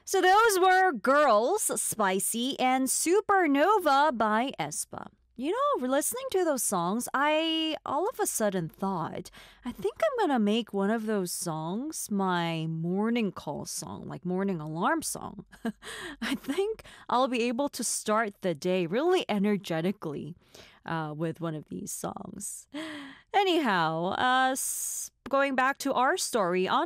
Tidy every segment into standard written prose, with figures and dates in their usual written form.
So those were Girls, Spicy, and Supernova by aespa. Listening to those songs, I all of a sudden thought, I think I'm gonna make one of those songs my morning call song, like morning alarm song. I think I'll be able to start the day really energetically with one of these songs. Anyhow, going back to our story on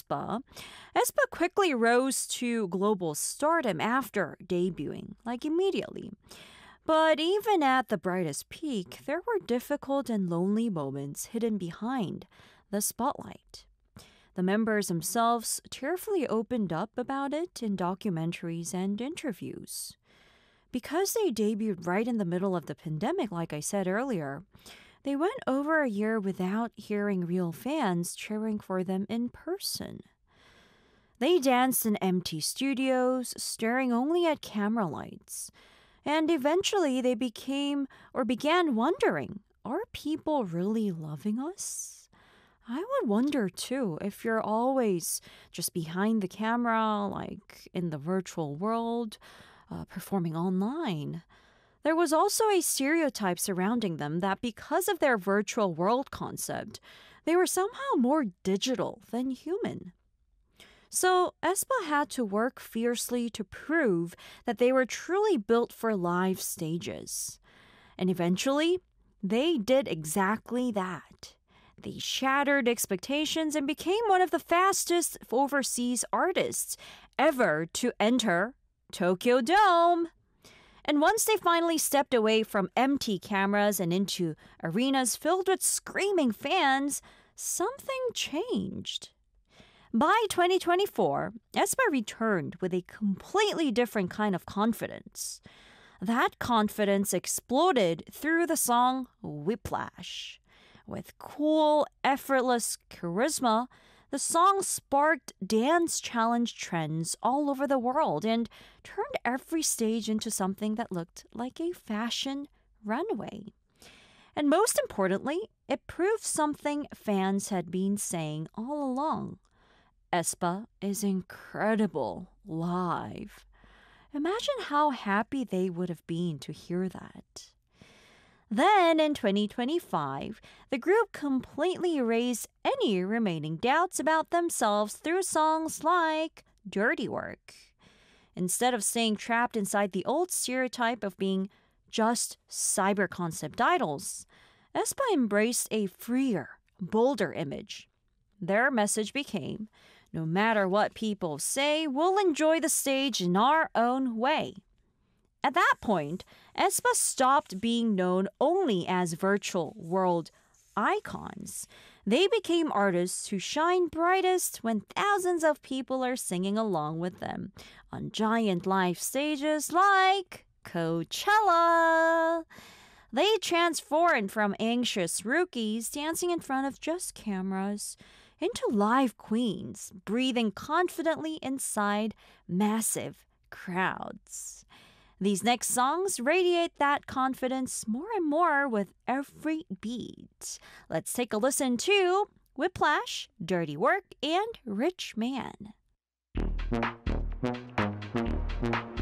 aespa quickly rose to global stardom after debuting, like immediately. But even at the brightest peak, there were difficult and lonely moments hidden behind the spotlight. The members themselves tearfully opened up about it in documentaries and interviews. Because they debuted right in the middle of the pandemic, like I said earlier, they went over a year without hearing real fans cheering for them in person. They danced in empty studios, staring only at camera lights. And eventually they began wondering, are people really loving us? I would wonder too if you're always just behind the camera, like in the virtual world, performing online. There was also a stereotype surrounding them that because of their virtual world concept, they were somehow more digital than human. So, aespa had to work fiercely to prove that they were truly built for live stages. And eventually, they did exactly that. They shattered expectations and became one of the fastest overseas artists ever to enter Tokyo Dome. And once they finally stepped away from empty cameras and into arenas filled with screaming fans, something changed. By 2024, aespa returned with a completely different kind of confidence. That confidence exploded through the song Whiplash. With cool, effortless charisma, the song sparked dance challenge trends all over the world and turned every stage into something that looked like a fashion runway. And most importantly, it proved something fans had been saying all along. aespa is incredible live. Imagine how happy they would have been to hear that. Then in 2025, the group completely erased any remaining doubts about themselves through songs like Dirty Work. Instead of staying trapped inside the old stereotype of being just cyber concept idols, aespa embraced a freer, bolder image. Their message became, no matter what people say, we'll enjoy the stage in our own way. At that point, aespa stopped being known only as virtual world icons. They became artists who shine brightest when thousands of people are singing along with them on giant live stages like Coachella. They transformed from anxious rookies dancing in front of just cameras into live queens, breathing confidently inside massive crowds. These next songs radiate that confidence more and more with every beat. Let's take a listen to Whiplash, Dirty Work, and Rich Man.